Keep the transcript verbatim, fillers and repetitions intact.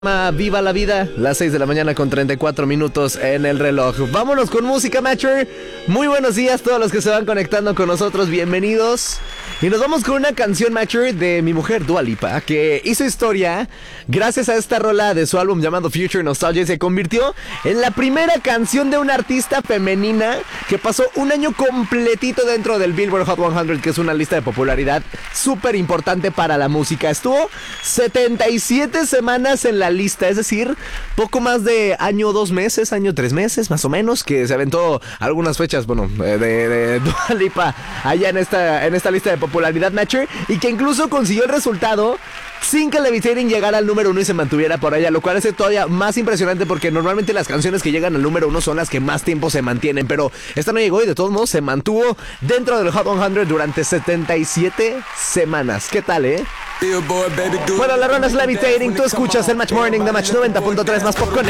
Viva la vida, las seis de la mañana con treinta y cuatro minutos en el reloj. Vámonos con música, Matcher. Muy buenos días a todos los que se van conectando con nosotros, bienvenidos. Y nos vamos con una canción, Matcher, de mi mujer Dua Lipa, que hizo historia gracias a esta rola de su álbum llamado Future Nostalgia. Se convirtió en la primera canción de una artista femenina que pasó un año completito dentro del Billboard Hot cien, que es una lista de popularidad súper importante para la música. Estuvo setenta y siete semanas en la lista, es decir, poco más de año, dos meses, año, tres meses, más o menos, que se aventó algunas fechas, bueno, de, de Dua Lipa allá en esta, en esta lista de popularidad, Matcher, y que incluso consiguió el resultado sin que Levitating llegara al número uno y se mantuviera por allá, lo cual es todavía más impresionante porque normalmente las canciones que llegan al número uno son las que más tiempo se mantienen, pero esta no llegó y de todos modos se mantuvo dentro del Hot cien durante setenta y siete semanas. ¿Qué tal, eh? Bueno, la ronda es Levitating, tú escuchas el Match Morning de Match noventa punto tres más Pop Connect.